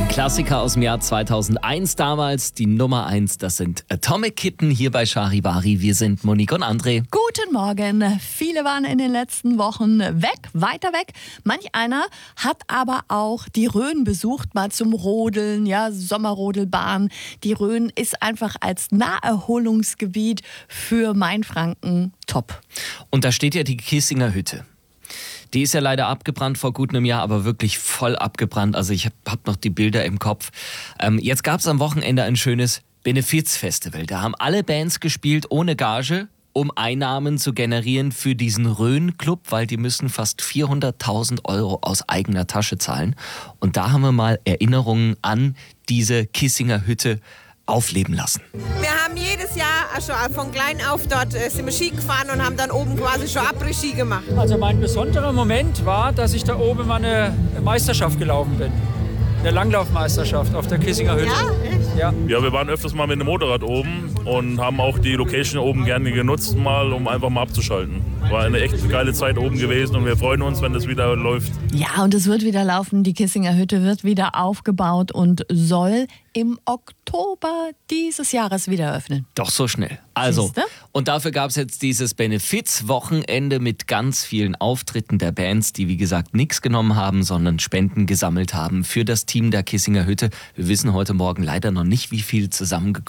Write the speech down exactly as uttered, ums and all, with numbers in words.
Klassiker aus dem Jahr zweitausendeins damals, die Nummer eins, das sind Atomic Kitten hier bei Charivari. Wir sind Monique und André. Guten Morgen. Viele waren in den letzten Wochen weg, weiter weg. Manch einer hat aber auch die Rhön besucht, mal zum Rodeln, ja, Sommerrodelbahn. Die Rhön ist einfach als Naherholungsgebiet für Mainfranken top. Und da steht ja die Kissinger Hütte. Die ist ja leider abgebrannt vor gut einem Jahr, aber wirklich voll abgebrannt. Also ich habe hab noch die Bilder im Kopf. Ähm, jetzt gab es am Wochenende ein schönes Benefizfestival. Da haben alle Bands gespielt ohne Gage, um Einnahmen zu generieren für diesen Rhön-Club, weil die müssen fast vierhunderttausend Euro aus eigener Tasche zahlen. Und da haben wir mal Erinnerungen an diese Kissinger Hütte aufleben lassen. Wir haben jedes Jahr, also von klein auf dort äh, sind wir Ski gefahren und haben dann oben quasi schon Après-Ski gemacht. Also mein besonderer Moment war, dass ich da oben mal eine Meisterschaft gelaufen bin. Eine Langlaufmeisterschaft auf der Kissinger Hütte. Ja, echt? Ja. Ja, wir waren öfters mal mit dem Motorrad oben und haben auch die Location oben gerne genutzt, mal, um einfach mal abzuschalten. War eine echt geile Zeit oben gewesen und wir freuen uns, wenn das wieder läuft. Ja, und es wird wieder laufen. Die Kissinger Hütte wird wieder aufgebaut und soll im Oktober dieses Jahres wieder öffnen. Doch so schnell. Also, Siehste? und dafür gab es jetzt dieses Benefiz-Wochenende mit ganz vielen Auftritten der Bands, die wie gesagt nichts genommen haben, sondern Spenden gesammelt haben für das Team der Kissinger Hütte. Wir wissen heute Morgen leider noch nicht, wie viel zusammengekommen